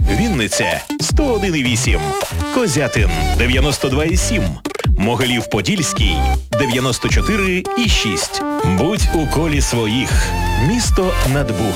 Вінниця 101,8, Козятин 92,7, Могилів-Подільський 94,6. Будь у колі своїх. Місто над Бугом.